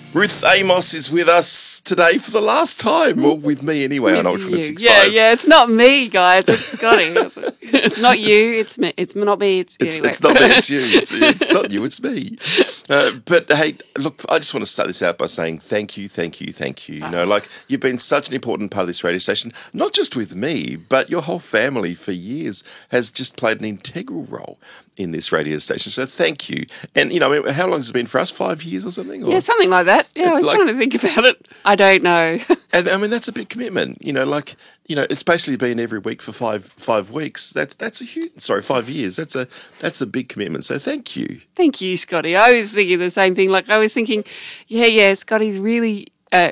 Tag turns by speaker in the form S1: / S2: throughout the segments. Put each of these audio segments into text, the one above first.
S1: Ruth Amos is with us today for the last time. Well, with me anyway on Ultra 65.
S2: Yeah, it's not me, guys. It's Scotty. It's not you. It's me. It's not me. Anyway.
S1: It's not me. It's you. It's not you. It's me. But hey, look, I just want to start this out by saying thank you. You know, like you've been such an important part of this radio station, not just with me, but your whole family for years has just played an integral role in this radio station. So thank you. And, you know, I mean, how long has it been for us? 5 years or something?
S2: Yeah, something like that. Yeah, I was trying to think about it. I don't know.
S1: And I mean, that's a big commitment. You know, like, you know, it's basically been every week for five weeks. That's a huge, 5 years. That's a big commitment. So thank you.
S2: Thank you, Scotty. I was thinking the same thing. Like I was thinking, Scotty's really,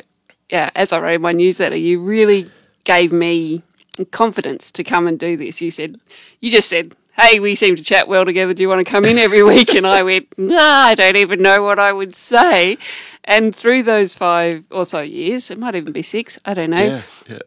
S2: as I wrote in my newsletter, you really gave me confidence to come and do this. You just said, hey, we seem to chat well together. Do you want to come in every week? And I went, I don't even know what I would say. And through those 5 or so years, it might even be 6, I don't know.
S1: Yeah.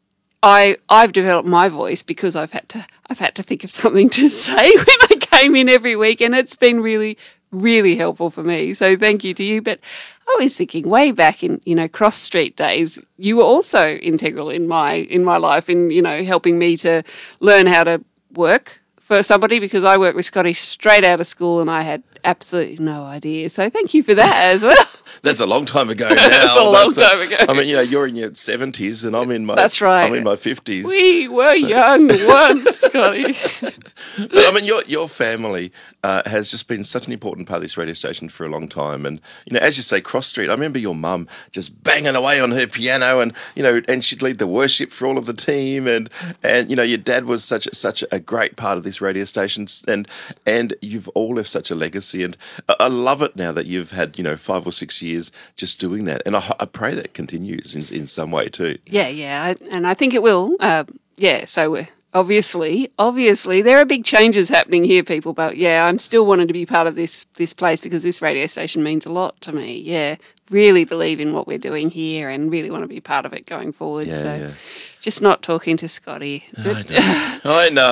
S2: I've developed my voice because I've had to think of something to say when I came in every week, and it's been really, really helpful for me. So thank you to you. But I was thinking way back in, Cross Street days, you were also integral in my life in, helping me to learn how to work for somebody, because I worked with Scotty straight out of school and I had absolutely no idea. So thank you for that as well.
S1: That's a long time ago now.
S2: That's a long time ago.
S1: I mean, you're in your 70s and I'm in my
S2: That's right.
S1: I'm in my 50s.
S2: We were young once, Scotty.
S1: But I mean, your family has just been such an important part of this radio station for a long time. And, as you say, Cross Street, I remember your mum just banging away on her piano and, and she'd lead the worship for all of the team. And your dad was such a great part of this radio station. And you've all left such a legacy. And I love it now that you've had, 5 or 6 years just doing that. And I pray that continues in some way too.
S2: Yeah. And I think it will. So we're Obviously, there are big changes happening here, people. But I'm still wanting to be part of this place because this radio station means a lot to me. Yeah, really believe in what we're doing here and really want to be part of it going forward. Just not talking to Scotty.
S1: I know.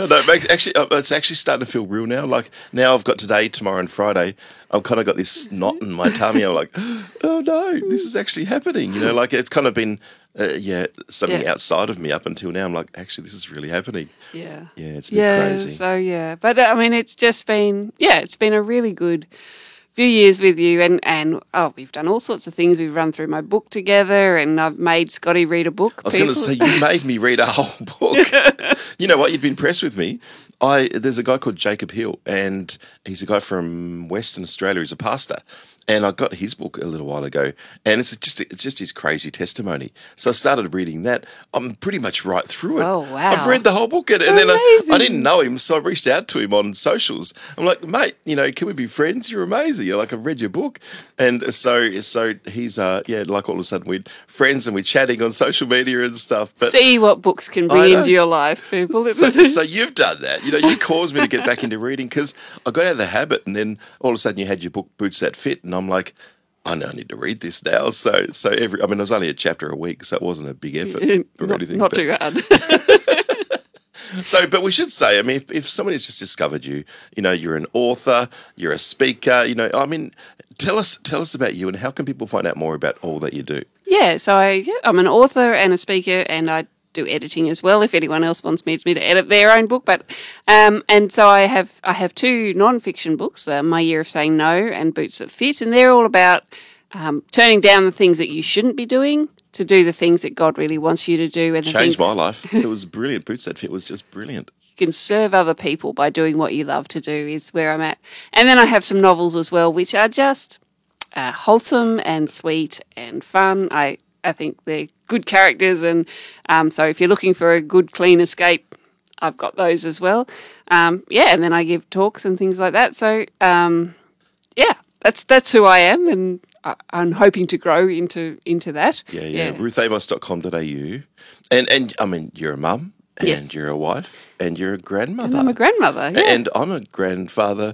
S1: It's actually starting to feel real now. Like now, I've got today, tomorrow, and Friday. I've kind of got this knot in my tummy. I'm like, oh no, this is actually happening. Like it's kind of been. Something outside of me up until now. I'm like, actually, this is really happening. Yeah, it's been crazy.
S2: So but I mean, it's just been, it's been a really good few years with you, and we've done all sorts of things. We've run through my book together, and I've made Scotty read a book.
S1: I was going to say, you made me read a whole book. You know what? You'd be impressed with me. There's a guy called Jacob Hill, and he's a guy from Western Australia. He's a pastor. And I got his book a little while ago, and it's just his crazy testimony. So I started reading that. I'm pretty much right through it.
S2: Oh, wow.
S1: I've read the whole book, and then I didn't know him, so I reached out to him on socials. I'm like, mate, can we be friends? You're amazing. You're like, I've read your book. And so he's, like all of a sudden we're friends and we're chatting on social media and stuff. But
S2: see what books can bring into your life, people.
S1: So you've done that. You caused me to get back into reading because I got out of the habit, and then all of a sudden you had your book, Boots That Fit, and I'm like, I know I need to read this now. So it was only a chapter a week, so it wasn't a big effort or anything.
S2: Not too hard.
S1: So, but we should say, I mean, if somebody has just discovered you, you're an author, you're a speaker, tell us about you and how can people find out more about all that you do? Yeah,
S2: so I'm an author and a speaker, and I do editing as well if anyone else wants me to edit their own book. But and so I have 2 non-fiction books, My Year of Saying No and Boots That Fit, and they're all about turning down the things that you shouldn't be doing to do the things that God really wants you to do. And
S1: changed my life. It was brilliant. Boots That Fit was just brilliant.
S2: You can serve other people by doing what you love to do is where I'm at. And then I have some novels as well, which are just wholesome and sweet and fun. I think they're good characters, and so if you're looking for a good, clean escape, I've got those as well. And then I give talks and things like that. So, that's who I am, and I'm hoping to grow into that.
S1: Yeah. ruthamos.com.au. And I mean, you're a mum, and you're a wife, and you're a grandmother.
S2: And I'm a grandmother,
S1: And I'm a grandfather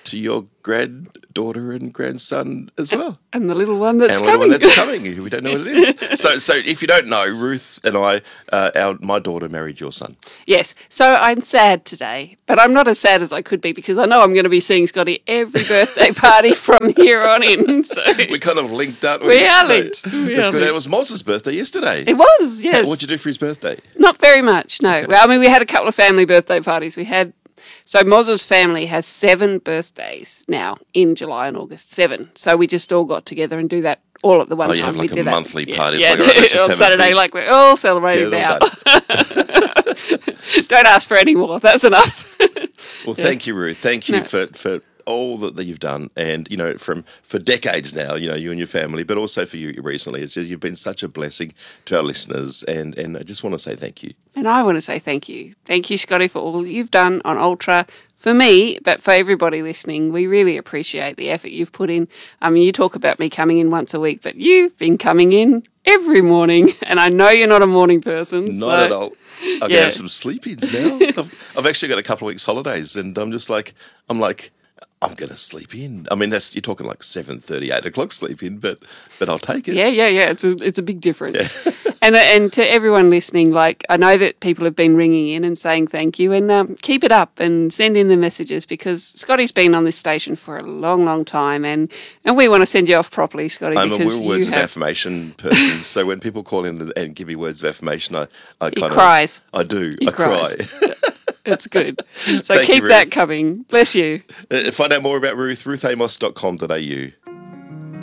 S1: to your granddaughter and grandson as well.
S2: And the little one that's
S1: And
S2: coming.
S1: the little one that's coming. We don't know what it is. So if you don't know, Ruth and I, my daughter married your son.
S2: Yes. So I'm sad today, but I'm not as sad as I could be because I know I'm going to be seeing Scotty every birthday party from here on in. So
S1: We kind of linked, aren't we?
S2: We are linked. We
S1: That's
S2: are
S1: good.
S2: linked.
S1: It was Moz's birthday yesterday.
S2: It was, yes.
S1: What'd you do for his birthday?
S2: Not very much, no. Well, I mean, we had a couple of family birthday parties. So Moz's family has 7 birthdays now in July and August. 7. So we just all got together and do that all at the one time.
S1: You have like
S2: we
S1: a monthly party.
S2: Yeah,
S1: It's like, all right, let's just
S2: on
S1: have a
S2: Saturday,
S1: big-
S2: like we're all celebrating
S1: Get
S2: now.
S1: it all done.
S2: Don't ask for any more. That's enough.
S1: Well, thank you, Ruth. Thank you for all that you've done, and for decades now, you and your family, but also for you recently. It's just you've been such a blessing to our listeners, and I just want to say thank you.
S2: And I want to say thank you. Thank you, Scotty, for all you've done on Ultra. For me, but for everybody listening, we really appreciate the effort you've put in. I mean, you talk about me coming in once a week, but you've been coming in every morning, and I know you're not a morning person.
S1: Not at all. I'm gonna
S2: Yeah.
S1: have some sleep-ins now. I've actually got a couple of weeks holidays, and I'm going to sleep in. I mean, you're talking like 7:30, 8 o'clock sleep in, but I'll take it.
S2: Yeah. It's a big difference. And to everyone listening, like I know that people have been ringing in and saying thank you, and keep it up and send in the messages because Scotty's been on this station for a long, long time, and we want to send you off properly, Scotty.
S1: I'm a
S2: because
S1: words
S2: you
S1: of
S2: have
S1: affirmation person, so when people call in and give me words of affirmation, I kind of
S2: cries.
S1: I do.
S2: He
S1: I
S2: cries.
S1: cry.
S2: It's good. So
S1: Thank you,
S2: keep that
S1: Ruth.
S2: coming. Bless you.
S1: Find out more about Ruth, ruthamos.com.au.